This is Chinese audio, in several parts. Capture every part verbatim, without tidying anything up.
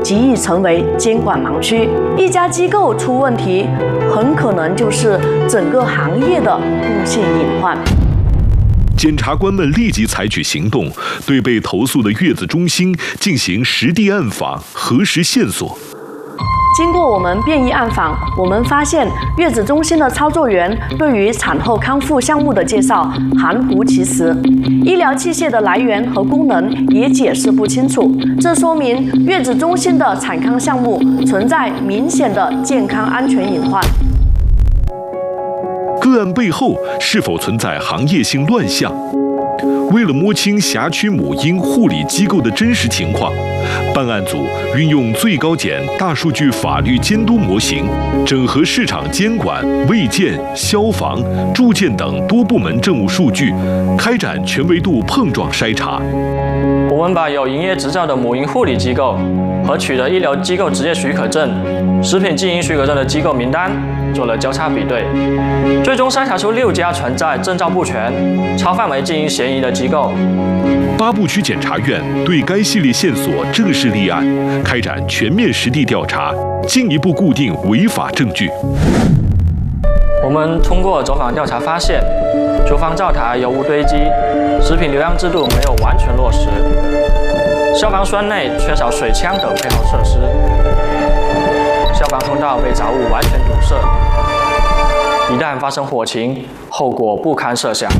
极易成为监管盲区。一家机构出问题，很可能就是整个行业的共性隐患。 检察官们立即采取行动，对被投诉的月子中心进行实地暗访，核实线索。 经过我们便衣暗访，我们发现月子中心的操作员对于产后康复项目的介绍含糊其辞，医疗器械的来源和功能也解释不清楚。这说明月子中心的产康项目存在明显的健康安全隐患。 个案背后是否存在行业性乱象？为了摸清辖区母婴护理机构的真实情况，办案组运用最高检大数据法律监督模型，整合市场监管、卫健、消防、住建等多部门政务数据，开展全维度碰撞筛查。 我们把有营业执照的母婴护理机构和取得医疗机构执业许可证、食品经营许可证的机构名单做了交叉比对，最终筛查出六家存在证照不全、超范围经营嫌疑的机构。 八部区检察院对该系列线索正式立案，开展全面实地调查，进一步固定违法证据。 我们通过走访调查发现，厨房灶台油污堆积，食品流量制度没有完全落实，消防栓内缺少水枪等配套设施，消防通道被杂物完全堵塞，一旦发生火情，后果不堪设想。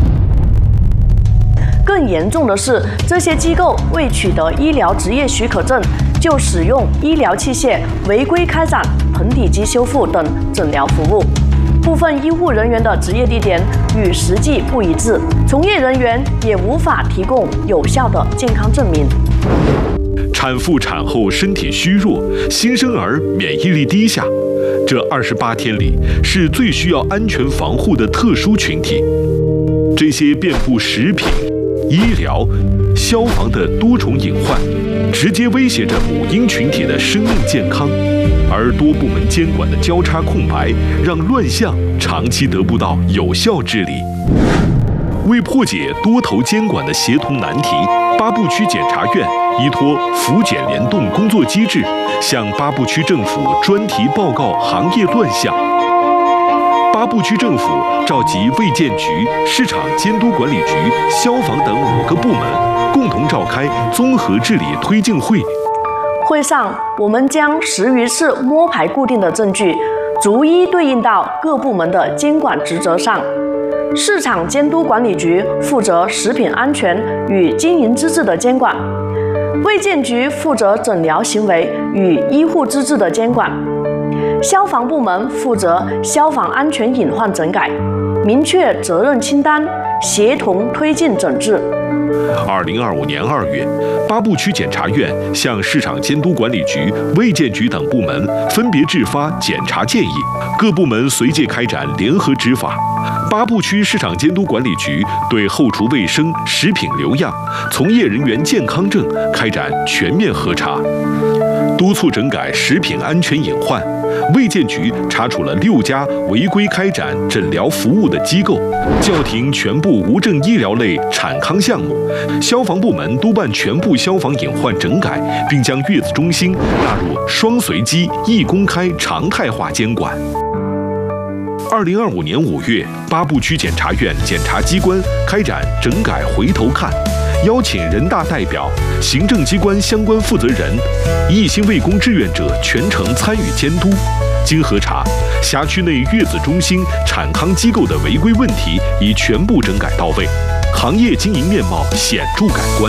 更严重的是，这些机构未取得医疗执业许可证，就使用医疗器械违规开展盆底肌修复等诊疗服务。部分医护人员的职业地点与实际不一致，从业人员也无法提供有效的健康证明。 产妇产后身体虚弱，新生儿免疫力低下，这二十八天里是最需要安全防护的特殊群体。这些遍布食品、医疗、消防的多重隐患，直接威胁着母婴群体的生命健康。而多部门监管的交叉空白，让乱象长期得不到有效治理。为破解多头监管的协同难题，八部区检察院依托府检联动工作机制，向八部区政府专题报告行业乱象。八部区政府召集卫健局、市场监督管理局、消防等五个部门，共同召开综合治理推进会。 会上，我们将十余次摸排固定的证据，逐一对应到各部门的监管职责上。市场监督管理局负责食品安全与经营资质的监管，卫健局负责诊疗行为与医护资质的监管，消防部门负责消防安全隐患整改，明确责任清单，协同推进整治。 二零二五年二月，八部区检察院向市场监督管理局、卫健局等部门分别制发检察建议，各部门随即开展联合执法。八部区市场监督管理局对后厨卫生、食品留样、从业人员健康证开展全面核查，督促整改食品安全隐患。卫健局查处了六家违规开展诊疗服务的机构，叫停全部无证医疗类产康项目。消防部门督办全部消防隐患整改，并将月子中心纳入双随机、一公开常态化监管。二零二五年五月，八部区检察院检察机关开展整改回头看，邀请人大代表、行政机关相关负责人、一心为公志愿者全程参与监督。经核查，辖区内月子中心、产康机构的违规问题已全部整改到位，行业经营面貌显著改观。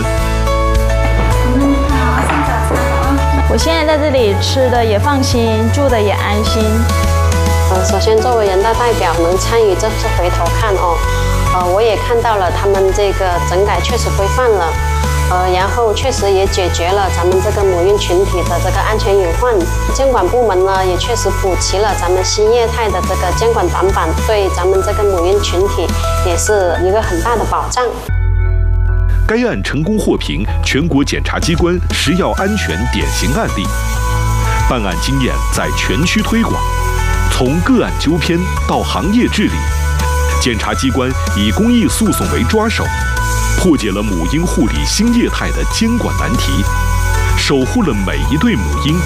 我现在在这里吃的也放心，住的也安心。 呃，首先作为人大代表能参与这次回头看哦，呃，我也看到了他们这个整改确实规范了，呃，然后确实也解决了咱们这个母婴群体的这个安全隐患。监管部门呢也确实补齐了咱们新业态的这个监管短板，对咱们这个母婴群体也是一个很大的保障。 该案成功获评全国检察机关食药安全典型案例，办案经验在全区推广。从个案纠偏到行业治理，检察机关以公益诉讼为抓手，破解了母婴护理新业态的监管难题，守护了每一对母婴